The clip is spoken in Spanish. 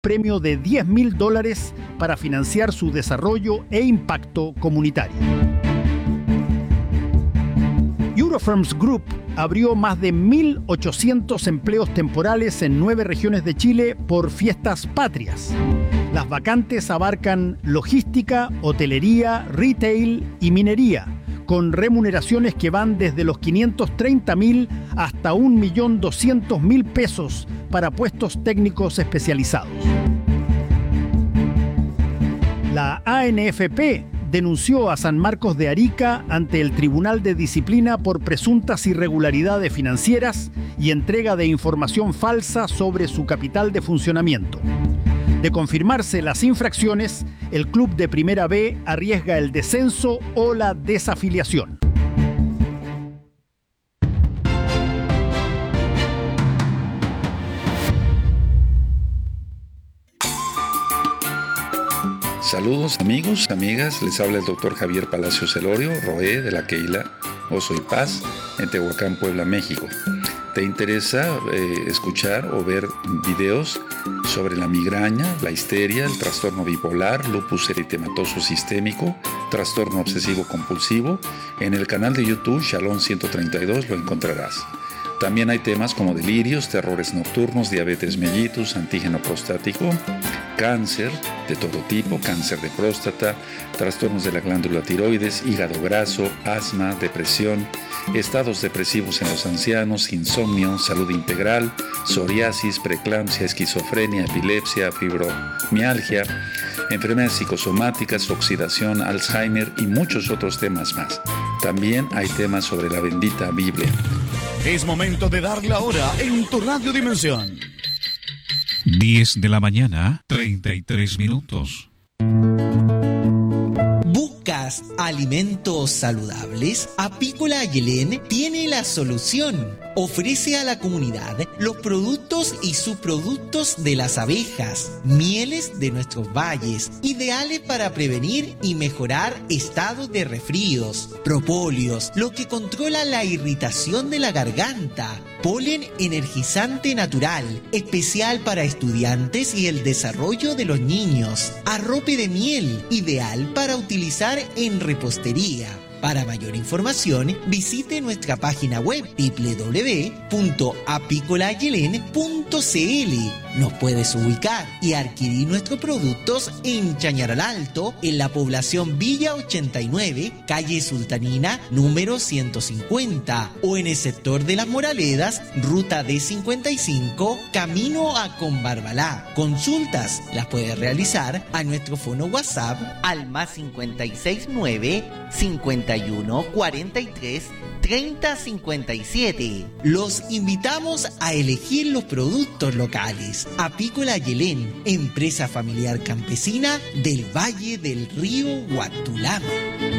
premio de $10.000 para financiar su desarrollo e impacto comunitario. Eurofirms Group abrió más de 1.800 empleos temporales en 9 regiones de Chile por fiestas patrias. Las vacantes abarcan logística, hotelería, retail y minería, con remuneraciones que van desde los 530.000 hasta 1.200.000 pesos para puestos técnicos especializados. La ANFP denunció a San Marcos de Arica ante el Tribunal de Disciplina por presuntas irregularidades financieras y entrega de información falsa sobre su capital de funcionamiento. De confirmarse las infracciones, el club de Primera B arriesga el descenso o la desafiliación. Saludos amigos, amigas, les habla el doctor Javier Palacios Elorio, Roé de la Keila Oso y Paz en Tehuacán, Puebla, México. ¿Te interesa escuchar o ver videos sobre la migraña, la histeria, el trastorno bipolar, lupus eritematoso sistémico, trastorno obsesivo compulsivo? En el canal de YouTube Shalom 132 lo encontrarás. También hay temas como delirios, terrores nocturnos, diabetes mellitus, antígeno prostático, cáncer de todo tipo, cáncer de próstata, trastornos de la glándula tiroides, hígado graso, asma, depresión, estados depresivos en los ancianos, insomnio, salud integral, psoriasis, preeclampsia, esquizofrenia, epilepsia, fibromialgia, enfermedades psicosomáticas, oxidación, Alzheimer y muchos otros temas más. También hay temas sobre la bendita Biblia. Es momento de dar la hora en tu Radio Dimensión. 10 de la mañana, 33 minutos. ¿Buscas alimentos saludables? Apícola Ayelén tiene la solución. Ofrece a la comunidad los productos y subproductos de las abejas, mieles de nuestros valles, ideales para prevenir y mejorar estados de resfríos, propóleos, lo que controla la irritación de la garganta, polen energizante natural, especial para estudiantes y el desarrollo de los niños, arrope de miel, ideal para utilizar en repostería. Para mayor información, visite nuestra página web www.apicolaayelén.cl. Nos puedes ubicar y adquirir nuestros productos en Chañaral Alto, en la población Villa 89, calle Sultanina, número 150, o en el sector de Las Moraledas, ruta D55, camino a Combarbalá. Consultas las puedes realizar a nuestro fono WhatsApp al más 569 51 43 30 57. Los invitamos a elegir los productos locales. Apícola Ayelén, empresa familiar campesina del Valle del Río Huatulamo.